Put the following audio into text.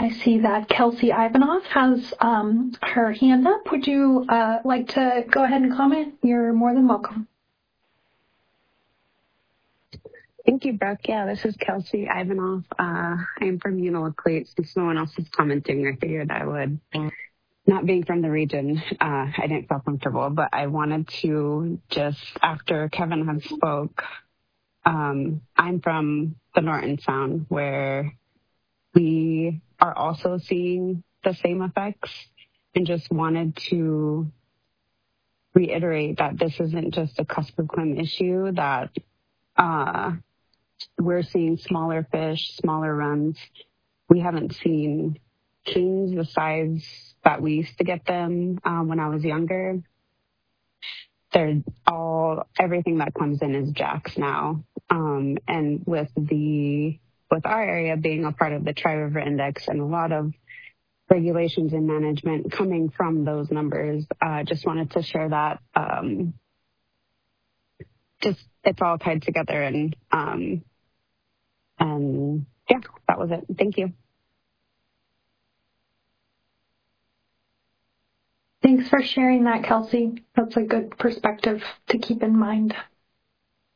I see that Kelsey Ivanoff has her hand up. Would you like to go ahead and comment? You're more than welcome. Thank you, Brooke. Yeah, this is Kelsey Ivanoff. I am from Unalakleet. Since no one else is commenting, I figured I would. Not being from the region, I didn't feel comfortable, but I wanted to just, after Kevin had spoke, I'm from the Norton Sound, where we are also seeing the same effects, and just wanted to reiterate that this isn't just a Kuskokwim issue, that we're seeing smaller fish, smaller runs. We haven't seen kings the size that we used to get them when I was younger. Everything that comes in is jacks now. And with our area being a part of the Tri-River Index and a lot of regulations and management coming from those numbers, just wanted to share that. It's all tied together, and yeah, that was it. Thank you. Thanks for sharing that, Kelsey. That's a good perspective to keep in mind.